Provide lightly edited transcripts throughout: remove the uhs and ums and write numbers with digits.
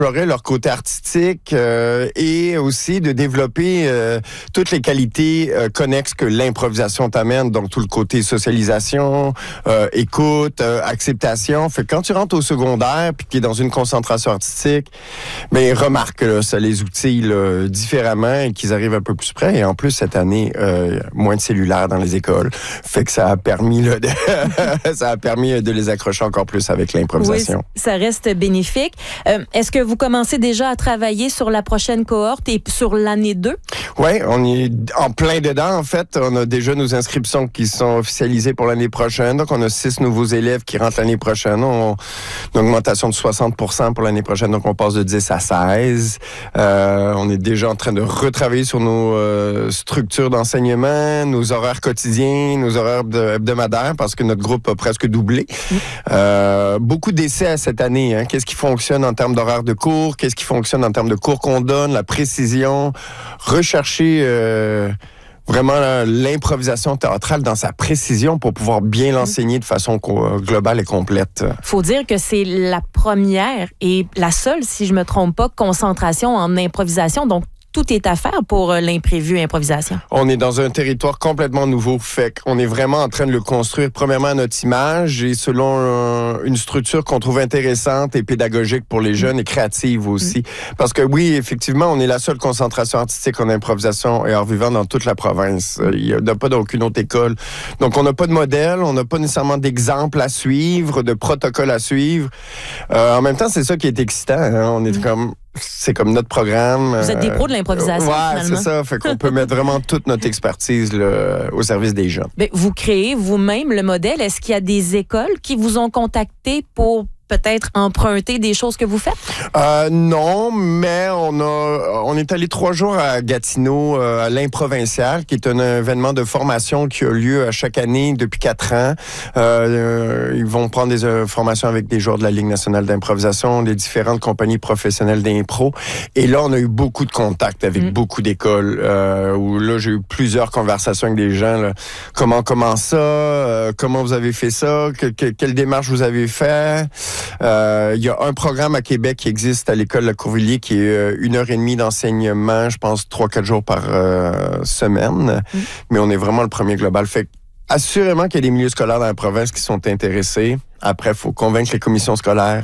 explorer leur côté artistique et aussi de développer toutes les qualités connexes que l'improvisation t'amène, donc tout le côté socialisation, écoute, acceptation. Fait que quand tu rentres au secondaire puis que tu es dans une concentration artistique, ben remarque là, ça les outils là, différemment et qu'ils arrivent un peu plus près. Et en plus, cette année, moins de cellulaires dans les écoles. Fait que ça a permis là, de les accrocher encore plus avec l'improvisation. Oui, ça reste bénéfique. Est-ce que vous commencez déjà à travailler sur la prochaine cohorte et sur l'année 2? Oui, on est en plein dedans. En fait, on a déjà nos inscriptions qui sont officialisées pour l'année prochaine. Donc, on a 6 nouveaux élèves qui rentrent l'année prochaine. On a une augmentation de 60% pour l'année prochaine. Donc, on passe de 10 à 16. On est déjà en train de retravailler sur nos structures d'enseignement, nos horaires quotidiens, nos horaires hebdomadaires, parce que notre groupe a presque doublé. Beaucoup d'essais cette année. Hein. Qu'est-ce qui fonctionne en termes d'horaire de cours? Qu'est-ce qui fonctionne en termes de cours qu'on donne? La précision. Rechercher vraiment l'improvisation théâtrale dans sa précision pour pouvoir bien l'enseigner de façon globale et complète. Faut dire que c'est la première et la seule, si je me trompe pas, concentration en improvisation. Donc, tout est à faire pour l'imprévu improvisation. On est dans un territoire complètement nouveau. Fait qu'on est vraiment en train de le construire, premièrement, à notre image et selon une structure qu'on trouve intéressante et pédagogique pour les jeunes et créative aussi. Parce que oui, effectivement, on est la seule concentration artistique en improvisation et art vivant dans toute la province. Il n'y a pas d'aucune autre école. Donc, on n'a pas de modèle, on n'a pas nécessairement d'exemple à suivre, de protocole à suivre. En même temps, c'est ça qui est excitant. Hein? On est c'est comme notre programme. Vous êtes des pros de l'improvisation, finalement. C'est ça. Fait qu'on peut mettre vraiment toute notre expertise là, au service des jeunes. Bien, vous créez vous-même le modèle. Est-ce qu'il y a des écoles qui vous ont contacté pour peut-être emprunter des choses que vous faites? Non, mais on est allé 3 jours à Gatineau, à l'Improvincial, qui est un événement de formation qui a lieu à chaque année depuis 4 ans. Ils vont prendre des formations avec des joueurs de la Ligue nationale d'improvisation, des différentes compagnies professionnelles d'impro. Et là, on a eu beaucoup de contacts avec beaucoup d'écoles, où là, j'ai eu plusieurs conversations avec des gens. Là. Comment ça? Comment vous avez fait ça? Quelle démarche vous avez fait? Il y a un programme à Québec qui existe à l'école La Courvilliers qui est 1h30 d'enseignement, je pense 3-4 jours par semaine. Mais on est vraiment le premier global. Fait assurément qu'il y a des milieux scolaires dans la province qui sont intéressés. Après, il faut convaincre les commissions scolaires.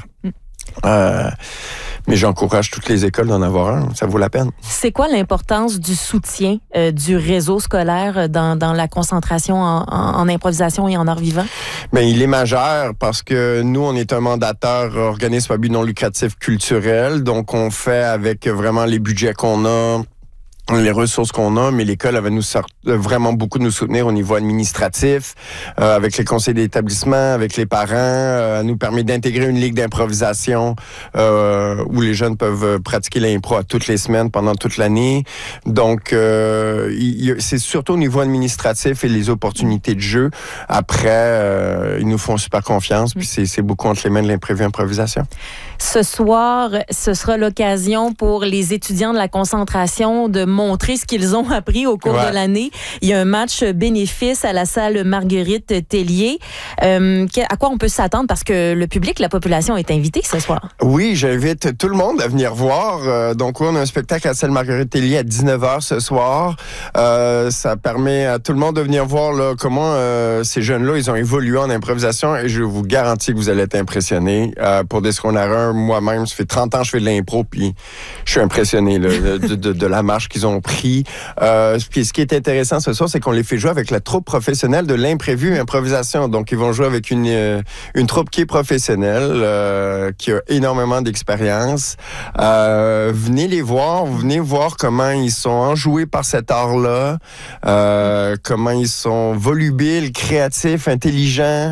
Mais j'encourage toutes les écoles d'en avoir un. Ça vaut la peine. C'est quoi l'importance du soutien du réseau scolaire dans la concentration en improvisation et en art vivant? Bien, il est majeur parce que nous, on est un mandateur organisme à but non lucratif culturel. Donc, on fait avec vraiment les budgets qu'on a, les ressources qu'on a, mais l'école va vraiment beaucoup nous soutenir au niveau administratif, avec les conseils d'établissement, avec les parents. Nous permet d'intégrer une ligue d'improvisation où les jeunes peuvent pratiquer l'impro à toutes les semaines pendant toute l'année. Donc, c'est surtout au niveau administratif et les opportunités de jeu. Après, ils nous font super confiance, puis c'est beaucoup entre les mains de l'imprévu improvisation. Ce soir, ce sera l'occasion pour les étudiants de la concentration de montrer ce qu'ils ont appris au cours de l'année. Il y a un match bénéfice à la salle Marguerite Tellier. À quoi on peut s'attendre? Parce que le public, la population est invitée ce soir. Oui, j'invite tout le monde à venir voir. Donc, on a un spectacle à la salle Marguerite Tellier à 19h ce soir. Ça permet à tout le monde de venir voir là, comment ces jeunes-là, ils ont évolué en improvisation et je vous garantis que vous allez être impressionnés. Pour des secondaires, moi-même, ça fait 30 ans que je fais de l'impro, puis je suis impressionné là, de la marche qu'ils ont pris. Puis ce qui est intéressant ce soir, c'est qu'on les fait jouer avec la troupe professionnelle de l'imprévu improvisation. Donc, ils vont jouer avec une troupe qui est professionnelle, qui a énormément d'expérience. Venez les voir, venez voir comment ils sont enjoués par cet art-là, comment ils sont volubiles, créatifs, intelligents.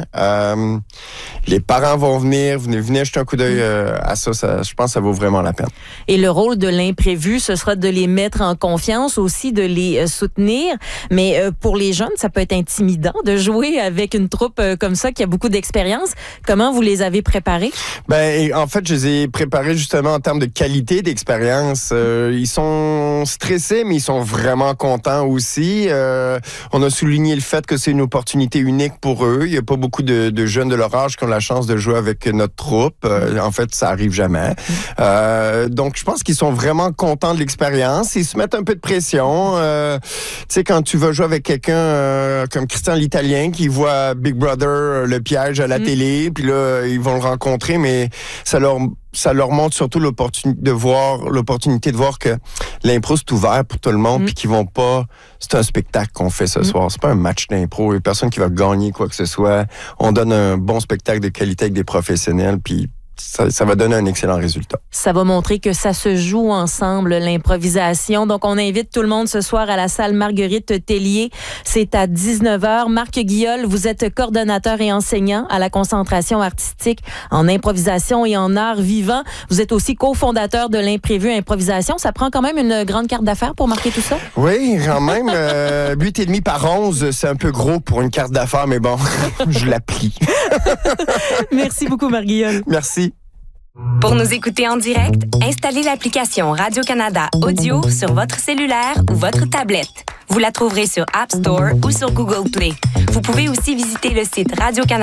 Les parents vont venir, venez jeter un coup d'œil à ça, je pense que ça vaut vraiment la peine. Et le rôle de l'imprévu, ce sera de les mettre en confiance, aussi de les soutenir. Mais pour les jeunes, ça peut être intimidant de jouer avec une troupe comme ça qui a beaucoup d'expérience. Comment vous les avez préparés? Ben, en fait, je les ai préparés justement en termes de qualité d'expérience. Ils sont stressés, mais ils sont vraiment contents aussi. On a souligné le fait que c'est une opportunité unique pour eux. Il n'y a pas beaucoup de jeunes de leur âge qui ont la chance de jouer avec notre troupe. En fait, ça arrive jamais. Donc, je pense qu'ils sont vraiment contents de l'expérience. Ils se mettent un peu de pression. Tu sais, quand tu vas jouer avec quelqu'un comme Christian l'Italien qui voit Big Brother, le piège à la télé, puis là, ils vont le rencontrer, mais ça leur montre surtout l'opportunité de voir que l'impro, c'est ouvert pour tout le monde, puis qu'ils vont pas... C'est un spectacle qu'on fait ce soir. C'est pas un match d'impro. Il y a personne qui va gagner quoi que ce soit. On donne un bon spectacle de qualité avec des professionnels, puis ça va donner un excellent résultat. Ça va montrer que ça se joue ensemble, l'improvisation. Donc, on invite tout le monde ce soir à la salle Marguerite Tellier. C'est à 19h. Marc Guillol, vous êtes coordonnateur et enseignant à la concentration artistique en improvisation et en art vivant. Vous êtes aussi cofondateur de l'imprévu improvisation. Ça prend quand même une grande carte d'affaires pour marquer tout ça? Oui, quand même. 8,5 par 11, c'est un peu gros pour une carte d'affaires, mais bon, je la plie. Merci beaucoup, Marc Guillol. Merci. Pour nous écouter en direct, installez l'application Radio-Canada Audio sur votre cellulaire ou votre tablette. Vous la trouverez sur App Store ou sur Google Play. Vous pouvez aussi visiter le site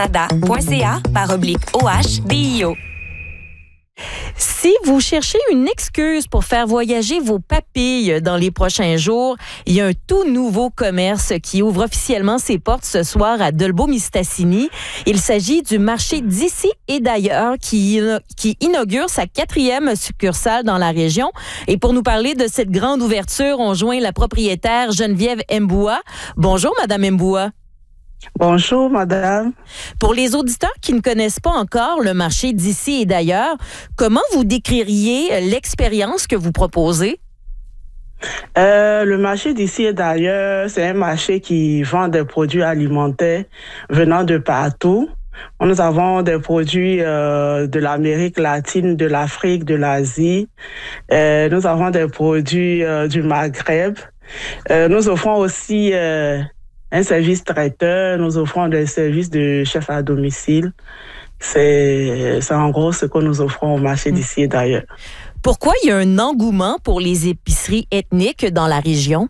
radiocanada.ca/OHDIO. Si vous cherchez une excuse pour faire voyager vos papilles dans les prochains jours, il y a un tout nouveau commerce qui ouvre officiellement ses portes ce soir à Dolbeau-Mistassini. Il s'agit du marché d'ici et d'ailleurs qui inaugure sa 4e succursale dans la région. Et pour nous parler de cette grande ouverture, on joint la propriétaire Geneviève Mboua. Bonjour, Madame Mboua. Bonjour, madame. Pour les auditeurs qui ne connaissent pas encore le marché d'ici et d'ailleurs, comment vous décririez l'expérience que vous proposez? Le marché d'ici et d'ailleurs, c'est un marché qui vend des produits alimentaires venant de partout. Nous avons des produits de l'Amérique latine, de l'Afrique, de l'Asie. Nous avons des produits du Maghreb. Nous offrons aussi... un service traiteur, nous offrons des services de chef à domicile. C'est en gros ce que nous offrons au marché d'ici et d'ailleurs. Pourquoi il y a un engouement pour les épiceries ethniques dans la région?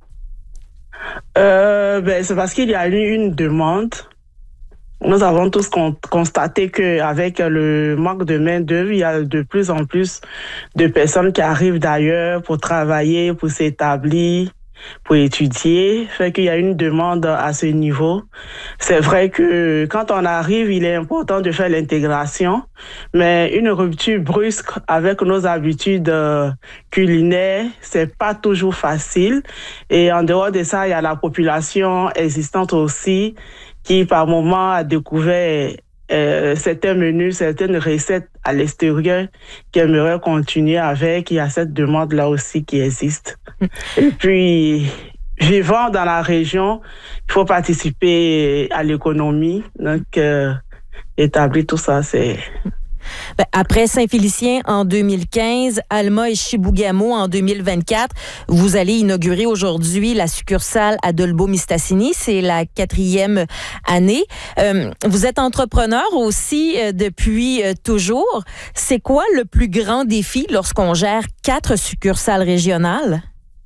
C'est parce qu'il y a eu une demande. Nous avons tous constaté qu'avec le manque de main-d'œuvre, il y a de plus en plus de personnes qui arrivent d'ailleurs pour travailler, pour s'établir, pour étudier, fait qu'il y a une demande à ce niveau. C'est vrai que quand on arrive, il est important de faire l'intégration, mais une rupture brusque avec nos habitudes culinaires, c'est pas toujours facile. Et en dehors de ça, il y a la population existante aussi qui, par moment, a découvert certains menus, certaines recettes à l'extérieur qui aimeraient continuer avec. Il y a cette demande-là aussi qui existe. Et puis, vivant dans la région, il faut participer à l'économie. Donc, établir tout ça, c'est... Après Saint-Félicien en 2015, Alma et Chibougamau en 2024, vous allez inaugurer aujourd'hui la succursale à Dolbeau-Mistassini. C'est la 4e année. Vous êtes entrepreneur aussi depuis toujours. C'est quoi le plus grand défi lorsqu'on gère 4 succursales régionales?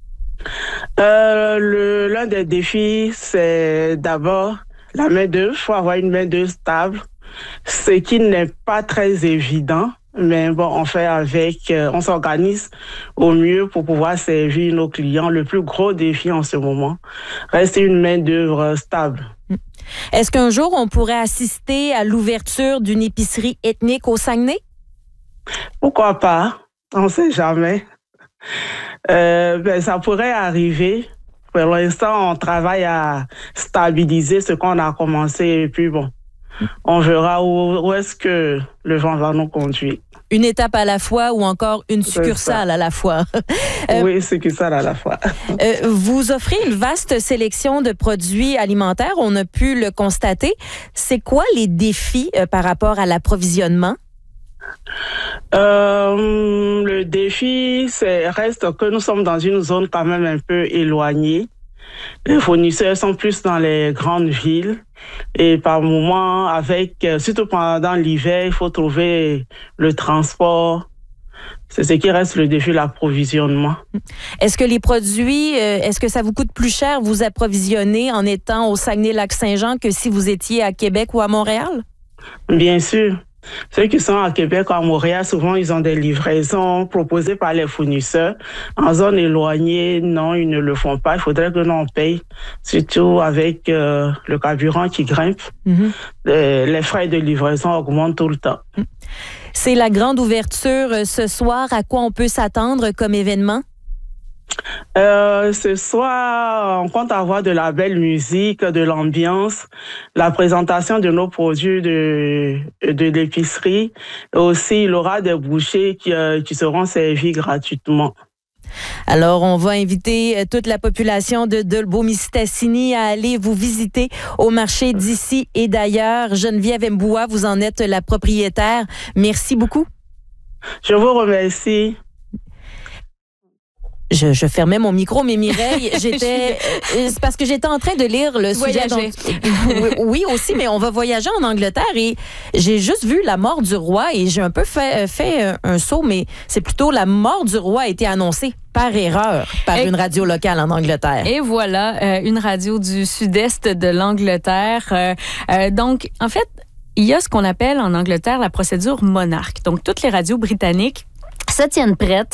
L'un des défis, c'est d'abord la main-d'œuvre. Il faut avoir une main-d'œuvre stable, ce qui n'est pas très évident. Mais bon, on fait avec, on s'organise au mieux pour pouvoir servir nos clients. Le plus gros défi en ce moment reste une main-d'œuvre stable. Est-ce qu'un jour, on pourrait assister à l'ouverture d'une épicerie ethnique au Saguenay? Pourquoi pas? On ne sait jamais. Ça pourrait arriver. Pour l'instant, on travaille à stabiliser ce qu'on a commencé et puis bon, on verra où est-ce que le vent va nous conduire. Une étape à la fois ou encore une succursale à la fois? Oui, succursale à la fois. Vous offrez une vaste sélection de produits alimentaires, on a pu le constater. C'est quoi les défis par rapport à l'approvisionnement? Le défi, reste que nous sommes dans une zone quand même un peu éloignée. Les fournisseurs sont plus dans les grandes villes et par moment, surtout pendant l'hiver, il faut trouver le transport. C'est ce qui reste le défi, l'approvisionnement. Est-ce que les produits, est-ce que ça vous coûte plus cher vous approvisionner en étant au Saguenay-Lac-Saint-Jean que si vous étiez à Québec ou à Montréal? Bien sûr. Ceux qui sont à Québec ou à Montréal, souvent, ils ont des livraisons proposées par les fournisseurs. En zone éloignée, non, ils ne le font pas. Il faudrait que l'on paye, surtout avec le carburant qui grimpe. Les frais de livraison augmentent tout le temps. C'est la grande ouverture ce soir. À quoi on peut s'attendre comme événement? Ce soir, on compte avoir de la belle musique, de l'ambiance, la présentation de nos produits de l'épicerie. Aussi, il y aura des bouchées qui seront servis gratuitement. Alors, on va inviter toute la population de Dolbeau-Mistassini à aller vous visiter au marché d'ici et d'ailleurs. Geneviève Mboua, vous en êtes la propriétaire. Merci beaucoup. Je vous remercie. Je fermais mon micro, mais Mireille, c'est parce que j'étais en train de lire le sujet. Oui, aussi, mais on va voyager en Angleterre et j'ai juste vu la mort du roi et j'ai un peu fait un saut, mais c'est plutôt la mort du roi a été annoncée par erreur par une radio locale en Angleterre. Et voilà, une radio du sud-est de l'Angleterre. Donc, en fait, il y a ce qu'on appelle en Angleterre la procédure monarque. Donc, toutes les radios britanniques se tiennent prêtes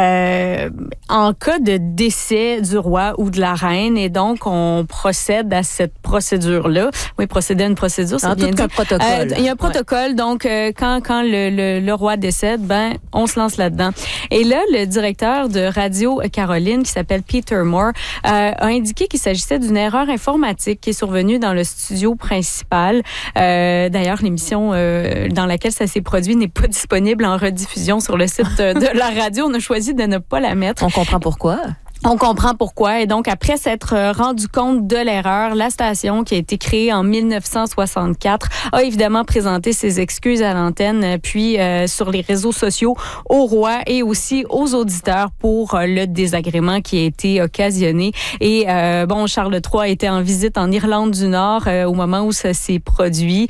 en cas de décès du roi ou de la reine. Et donc, on procède à cette procédure-là. Oui, procéder à une procédure, c'est bien dit. Un protocole. Il y a un protocole. Donc, quand le roi décède, on se lance là-dedans. Et là, le directeur de Radio Caroline, qui s'appelle Peter Moore, a indiqué qu'il s'agissait d'une erreur informatique qui est survenue dans le studio principal. D'ailleurs, l'émission dans laquelle ça s'est produit n'est pas disponible en rediffusion sur le site de la radio. On a choisi de ne pas la mettre. On comprend pourquoi. On comprend pourquoi. Et donc, après s'être rendu compte de l'erreur, la station, qui a été créée en 1964, a évidemment présenté ses excuses à l'antenne, puis sur les réseaux sociaux, au roi et aussi aux auditeurs pour le désagrément qui a été occasionné. Et Charles III était en visite en Irlande du Nord au moment où ça s'est produit.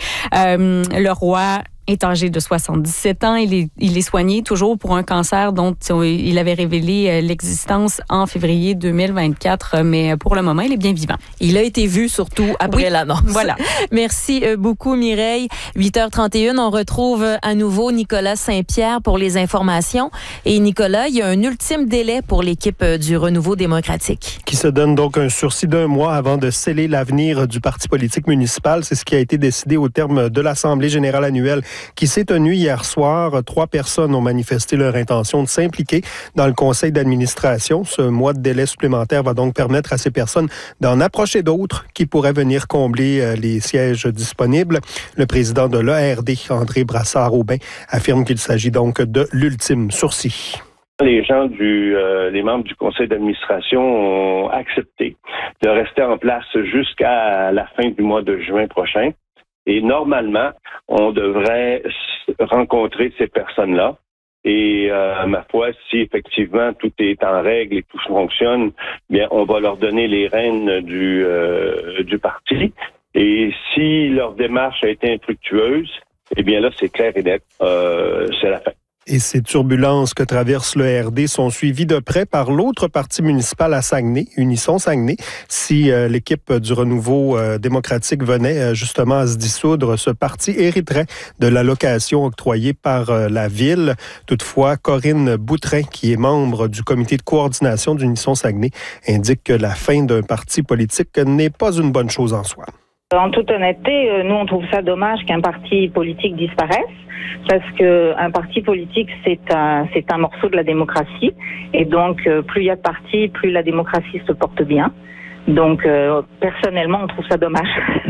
Le roi est âgé de 77 ans. Il est soigné toujours pour un cancer dont il avait révélé l'existence en février 2024, mais pour le moment, il est bien vivant. Il a été vu surtout après l'annonce. Voilà. Merci beaucoup, Mireille. 8h31, on retrouve à nouveau Nicolas Saint-Pierre pour les informations. Et Nicolas, il y a un ultime délai pour l'équipe du Renouveau démocratique. Qui se donne donc un sursis d'1 mois avant de sceller l'avenir du parti politique municipal. C'est ce qui a été décidé au terme de l'Assemblée générale annuelle qui s'est tenue hier soir. 3 personnes ont manifesté leur intention de s'impliquer dans le conseil d'administration. Ce mois de délai supplémentaire va donc permettre à ces personnes d'en approcher d'autres qui pourraient venir combler les sièges disponibles. Le président de l'ERD, André Brassard-Aubin, affirme qu'il s'agit donc de l'ultime sursis. Les les membres du conseil d'administration ont accepté de rester en place jusqu'à la fin du mois de juin prochain. Et normalement, on devrait rencontrer ces personnes-là. Et ma foi, si effectivement tout est en règle et tout fonctionne, bien, on va leur donner les rênes du parti. Et si leur démarche a été infructueuse, eh bien là, c'est clair et net, c'est la fin. Et ces turbulences que traverse le RD sont suivies de près par l'autre parti municipal à Saguenay, Unisson Saguenay. Si l'équipe du Renouveau démocratique venait justement à se dissoudre, ce parti hériterait de l'allocation octroyée par la ville. Toutefois, Corinne Boutrin, qui est membre du comité de coordination d'Unisson Saguenay, indique que la fin d'un parti politique n'est pas une bonne chose en soi. En toute honnêteté, nous, on trouve ça dommage qu'un parti politique disparaisse, parce que un parti politique, c'est un morceau de la démocratie. Et donc, plus il y a de partis, plus la démocratie se porte bien. Donc, personnellement, on trouve ça dommage.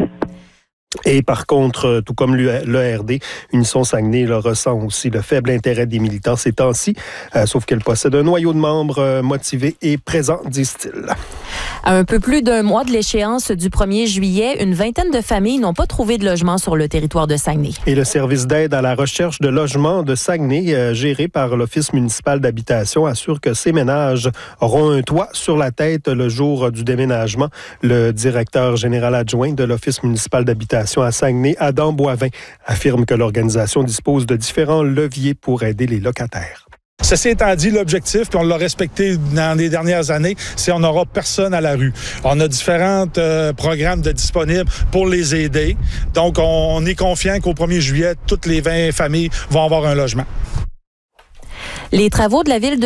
Et par contre, tout comme l'ERD, Unisson Saguenay ressent aussi le faible intérêt des militants ces temps-ci, sauf qu'elle possède un noyau de membres motivés et présents, disent-ils. À un peu plus d'1 mois de l'échéance du 1er juillet, une vingtaine de familles n'ont pas trouvé de logement sur le territoire de Saguenay. Et le service d'aide à la recherche de logement de Saguenay, géré par l'Office municipal d'habitation, assure que ces ménages auront un toit sur la tête le jour du déménagement. Le directeur général adjoint de l'Office municipal d'habitation à Saguenay, Adam Boivin, affirme que l'organisation dispose de différents leviers pour aider les locataires. Ceci étant dit, l'objectif, puis on l'a respecté dans les dernières années, c'est qu'on n'aura personne à la rue. On a différents programmes disponibles pour les aider. Donc, on est confiant qu'au 1er juillet, toutes les 20 familles vont avoir un logement. Les travaux de la ville de